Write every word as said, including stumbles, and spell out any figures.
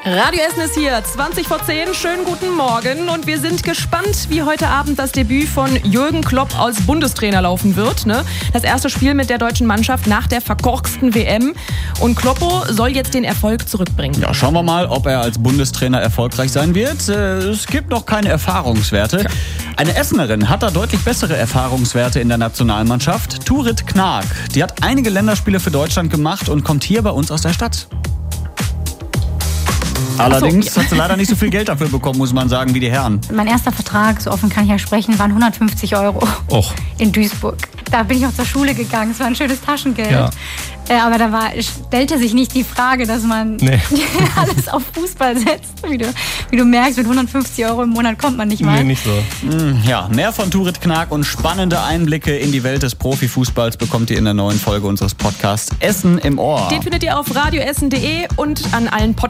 Radio Essen ist hier, zwanzig vor zehn, schönen guten Morgen und wir sind gespannt, wie heute Abend das Debüt von Jürgen Klopp als Bundestrainer laufen wird. Ne? Das erste Spiel mit der deutschen Mannschaft nach der verkorksten W M und Kloppo soll jetzt den Erfolg zurückbringen. Ja, schauen wir mal, ob er als Bundestrainer erfolgreich sein wird. Es gibt noch keine Erfahrungswerte. Ja. Eine Essenerin hat da deutlich bessere Erfahrungswerte in der Nationalmannschaft. Turit Knag, die hat einige Länderspiele für Deutschland gemacht und kommt hier bei uns aus der Stadt. Allerdings so, ja. hat sie leider nicht so viel Geld dafür bekommen, muss man sagen, wie die Herren. Mein erster Vertrag, so offen kann ich ja sprechen, waren hundertfünfzig Euro Och. in Duisburg. Da bin ich auch zur Schule gegangen, es war ein schönes Taschengeld. Ja. Äh, aber da war, stellte sich nicht die Frage, dass man nee. alles auf Fußball setzt. Wie du, wie du merkst, mit hundertfünfzig Euro im Monat kommt man nicht mal. Nee, nicht so. Ja, mehr von Turit Knag und spannende Einblicke in die Welt des Profifußballs bekommt ihr in der neuen Folge unseres Podcasts Essen im Ohr. Den findet ihr auf radio essen punkt de und an allen Podcasts.